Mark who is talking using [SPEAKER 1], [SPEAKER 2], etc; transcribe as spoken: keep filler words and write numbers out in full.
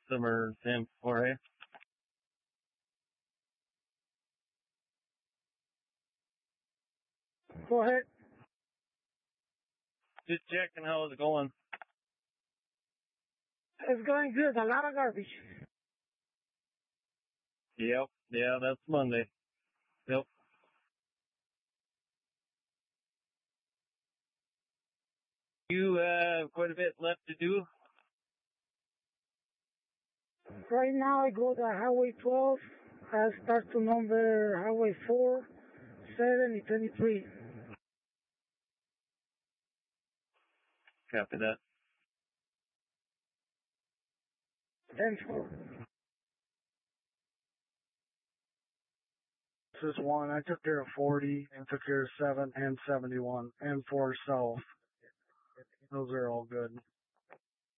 [SPEAKER 1] Summer Tim Jorge.
[SPEAKER 2] Go ahead.
[SPEAKER 1] Just checking how it's going.
[SPEAKER 2] It's going good. A lot of garbage.
[SPEAKER 1] Yep. Yeah, that's Monday. Yep. You have quite a bit left to do.
[SPEAKER 2] Right now I go to Highway twelve. I start to number Highway four, seven, and twenty-three.
[SPEAKER 1] Copy that.
[SPEAKER 2] ten four.
[SPEAKER 3] This is one. I took care of forty and took care of seven and seventy-one and four south. Those are all good.